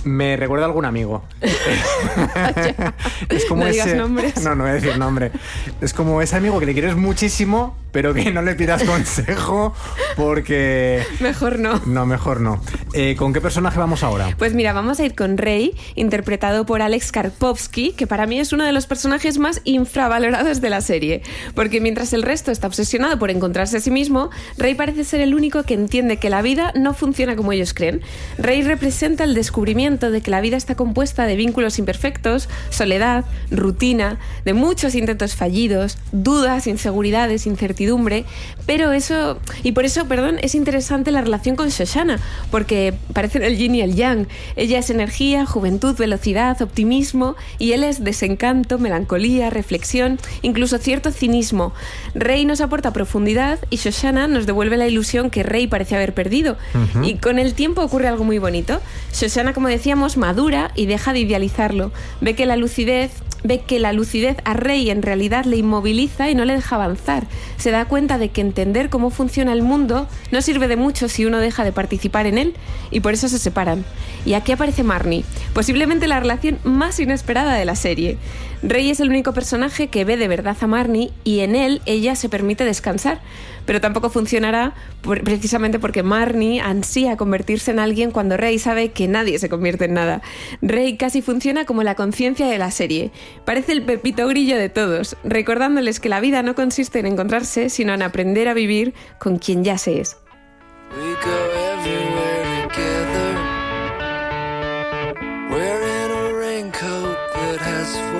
Me recuerda a algún amigo. Es como no ese... digas nombres. No voy a decir nombre. Es como ese amigo que le quieres muchísimo, pero que no le pidas consejo porque... Mejor no. No, mejor no. ¿Con qué personaje vamos ahora? Pues mira, vamos a ir con Rey, interpretado por Alex Karpovsky, que para mí es uno de los personajes más infravalorados de la serie. Porque mientras el resto está obsesionado por encontrarse a sí mismo, Rey parece ser el único que entiende que la vida no funciona como ellos creen. Rey representa el descubrimiento de que la vida está compuesta de vínculos imperfectos, soledad, rutina, de muchos intentos fallidos, dudas, inseguridades, incertidumbre, pero eso, y por eso, es interesante la relación con Shoshana, porque parecen el yin y el yang. Ella es energía, juventud, velocidad, optimismo, y él es desencanto, melancolía, reflexión, incluso cierto cinismo. Rey nos aporta profundidad y Shoshana nos devuelve la ilusión que Rey parece haber perdido. Y con el tiempo ocurre algo muy bonito. Shoshana, como decíamos, madura y deja de idealizarlo. Ve que la lucidez a Rey en realidad le inmoviliza y no le deja avanzar. Se da cuenta de que entender cómo funciona el mundo no sirve de mucho si uno deja de participar en él, y por eso se separan. Y aquí aparece Marnie, posiblemente la relación más inesperada de la serie. Rey es el único personaje que ve de verdad a Marnie y en él ella se permite descansar, pero tampoco funcionará precisamente porque Marnie ansía convertirse en alguien cuando Rey sabe que nadie se convierte en nada. Rey casi funciona como la conciencia de la serie. Parece el pepito grillo de todos, recordándoles que la vida no consiste en encontrarse, sino en aprender a vivir con quien ya se es.